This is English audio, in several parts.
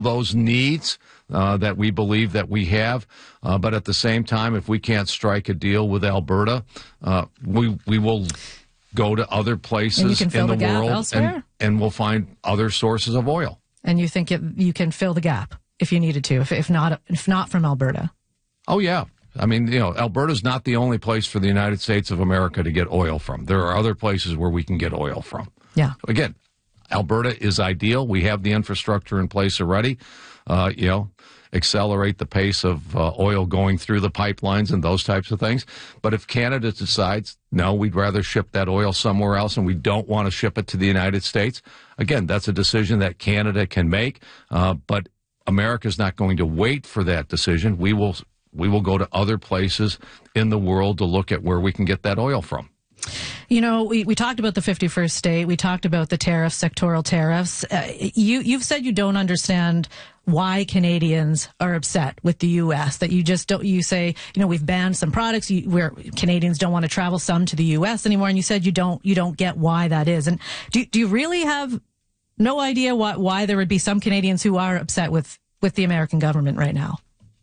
those needs that we believe that we have. But at the same time, if we can't strike a deal with Alberta, we will go to other places in the world and we'll find other sources of oil. And you think you can fill the gap if you needed to, if not from Alberta? Oh, yeah. I mean, Alberta's not the only place for the United States of America to get oil from. There are other places where we can get oil from. Yeah. Again, Alberta is ideal. We have the infrastructure in place already. Accelerate the pace of oil going through the pipelines and those types of things. But if Canada decides, no, we'd rather ship that oil somewhere else and we don't want to ship it to the United States, again, that's a decision that Canada can make. But America's not going to wait for that decision. We will go to other places in the world to look at where we can get that oil from. We talked about the 51st state. We talked about the tariffs, sectoral tariffs. You've said you don't understand why Canadians are upset with the U.S., that you just don't, you say, we've banned some products where Canadians don't want to travel some to the U.S. anymore. And you said you don't get why that is. And do you really have no idea why there would be some Canadians who are upset with the American government right now?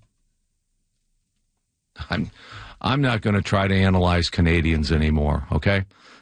I'm not going to try to analyze Canadians anymore, okay?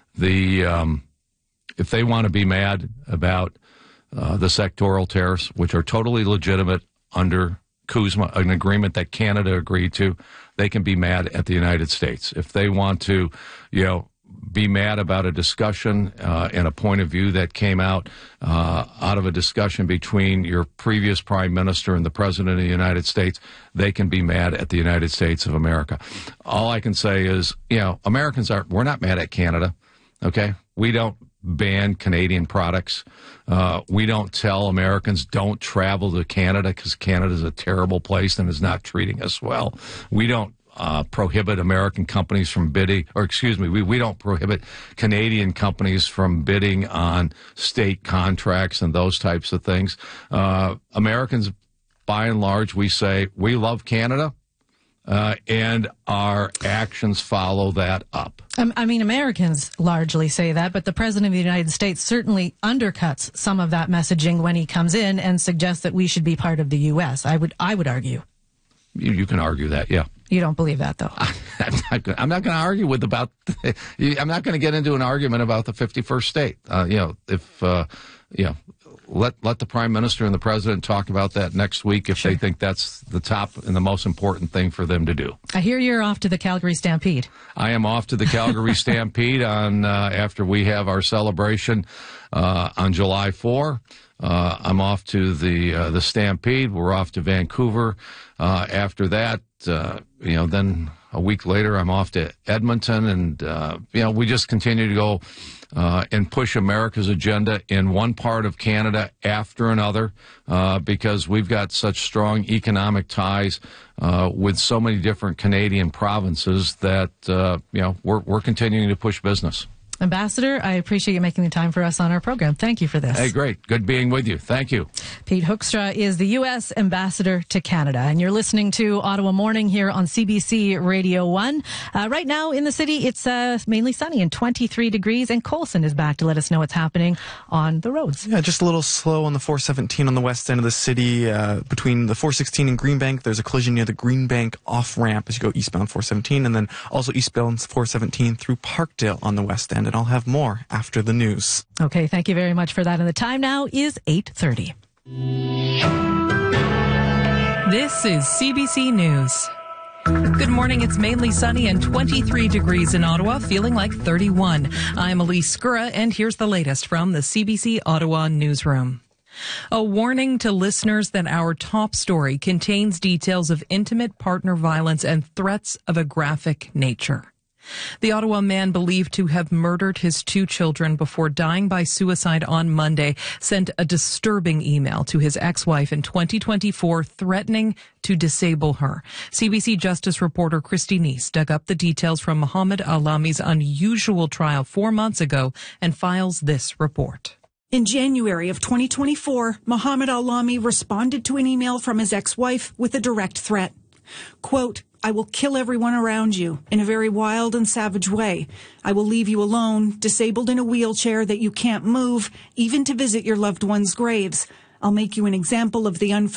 If they want to be mad about the sectoral tariffs, which are totally legitimate under CUSMA, an agreement that Canada agreed to, they can be mad at the United States. If they want to, be mad about a discussion and a point of view that came out of a discussion between your previous prime minister and the president of the United States, they can be mad at the United States of America. All I can say is, we're not mad at Canada, okay? We don't ban Canadian products. We don't tell Americans don't travel to Canada because Canada is a terrible place and is not treating us well. We don't prohibit American companies from bidding, we don't prohibit Canadian companies from bidding on state contracts and those types of things. Americans, by and large, we say we love Canada, and our actions follow that up. Americans largely say that, but the President of the United States certainly undercuts some of that messaging when he comes in and suggests that we should be part of the U.S. I would argue. You can argue that, yeah. You don't believe that, though? I'm not going to argue I'm not going to get into an argument about the 51st state. Let the Prime Minister and the President talk about that next week if they think that's the top and the most important thing for them to do. I hear you're off to the Calgary Stampede. I am off to the Calgary Stampede after we have our celebration on July 4. I'm off to the Stampede. We're off to Vancouver. After that, then a week later, I'm off to Edmonton, and we just continue to go and push America's agenda in one part of Canada after another, because we've got such strong economic ties with so many different Canadian provinces that we're continuing to push business. Ambassador, I appreciate you making the time for us on our program. Thank you for this. Hey, great. Good being with you. Thank you. Pete Hoekstra is the U.S. Ambassador to Canada, and you're listening to Ottawa Morning here on CBC Radio 1. Right now in the city, it's mainly sunny and 23 degrees, and Colson is back to let us know what's happening on the roads. Yeah, just a little slow on the 417 on the west end of the city. Between the 416 and Greenbank, there's a collision near the Greenbank off-ramp as you go eastbound 417, and then also eastbound 417 through Parkdale on the west end. And I'll have more after the news. Okay, thank you very much for that. And the time now is 8:30. This is CBC News. Good morning. It's mainly sunny and 23 degrees in Ottawa, feeling like 31. I'm Elise Skura, and here's the latest from the CBC Ottawa newsroom. A warning to listeners that our top story contains details of intimate partner violence and threats of a graphic nature. The Ottawa man believed to have murdered his 2 children before dying by suicide on Monday sent a disturbing email to his ex-wife in 2024 threatening to disable her. CBC Justice reporter Christy Neese dug up the details from Mohamed Alami's unusual trial 4 months ago and files this report. In January of 2024, Mohamed Alami responded to an email from his ex-wife with a direct threat. Quote, "I will kill everyone around you in a very wild and savage way. I will leave you alone, disabled in a wheelchair that you can't move, even to visit your loved ones' graves. I'll make you an example of the